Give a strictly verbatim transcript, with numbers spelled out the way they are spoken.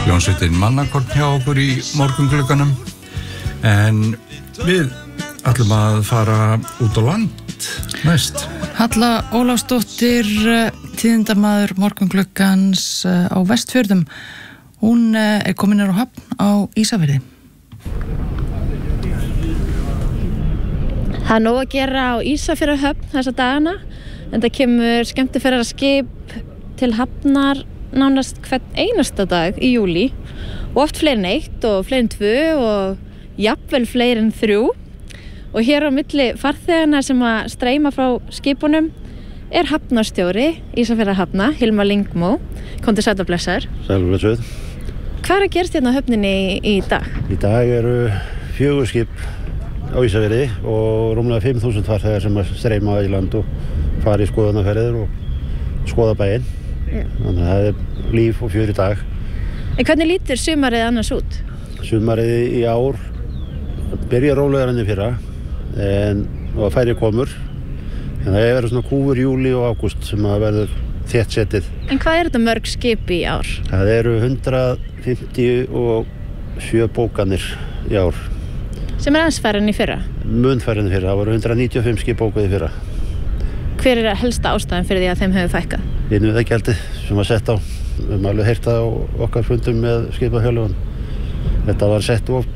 Hljómsveitin Mannakorn hjá okkur í morgunglugganum, en við ætlum að fara út á land næst. Halla Ólafsdóttir, tíðindamaður morgungluggans á Vestfjörðum, hún er komin á Höfn á Ísafirði. Það er nóg að gera á Ísafjarðarhöfn þessa dagana, en það kemur skemmtiferðaskip til hafnar nánast hvern einasta dag í júlí, og oft fleiri en eitt og fleiri en tvö og jafnvel fleiri en þrjú. Og hér á milli farþegana sem að streyma frá skipunum er hafnarstjóri Ísafjarðarhafna, Hilmar Lyngmo. Komdu sæll og blessaður. Sæll og blessaður. Hvað er að gerast hérna á höfninni í dag? Í dag eru fjögur skip á Ísafirði og rúmlega fimm þúsund farþegar sem að streyma í land og fara í skoðunarferðir og skoða bæinn. Ja. Þannig að það er líf og fjör í dag. En hvernig lítur sumarið annars út? Sumarið í ár byrja rólegar enn í fyrra, en það færi komur. En það er svona kúfur júlí og ágúst sem að verður þétt setið. En hvað er þetta mörg skip í ár? Það eru hundrað fimmtíu og sjö bókanir í ár. Sem er aðeins færri en í fyrra? Mun færri en í fyrra, það voru hundrað níutíu og fimm skip bókuð í fyrra. Hver er helsta ástæðan fyrir því að þeim hefur fækkað? Vinnuveðgjaldið sem var sett á. Við höfum alveg heyrt það á okkar fundum með skipafélögum. Þetta var sett of